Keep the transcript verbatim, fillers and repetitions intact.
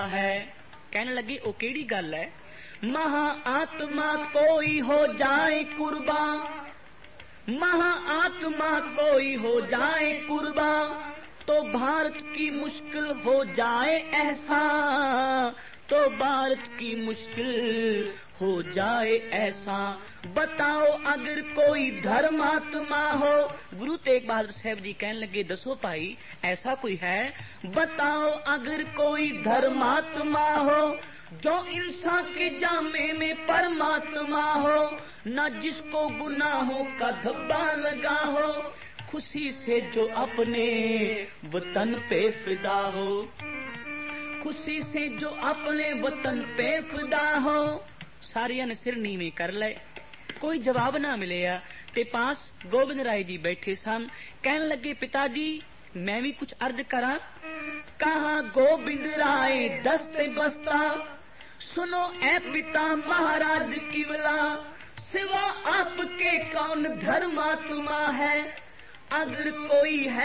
ہے کہنے لگے او کیڑی گل ہے مہا آتما کوئی ہو جائے قربان مہا آتما کوئی ہو جائے قربان تو بھارت کی مشکل ہو جائے ایسا تو بھارت کی مشکل ہو جائے ایسا بتاؤ اگر کوئی دھرماتما ہو گرو تیغ بہادر صاحب جی کہنے لگے دسو بھائی ایسا کوئی ہے بتاؤ اگر کوئی دھرماتما ہو جو انسان کے جامے میں پرماتما ہو نہ جس کو گناہوں کا دھبا لگا ہو خوشی سے جو اپنے وطن پہ فدا ہو خوشی سے جو اپنے وطن پہ فدا ہو سارے نے سر نیویں کر لے کوئی جواب نہ ملیا تے پاس گوبند رائے جی بیٹھے سن کہنے لگے پتا جی میں بھی کچھ عرض کراں کہا گوبند رائے دست بستہ سنو اے پتا مہاراج کیولا سوا آپ کے کون دھرماتما ہے اگر کوئی ہے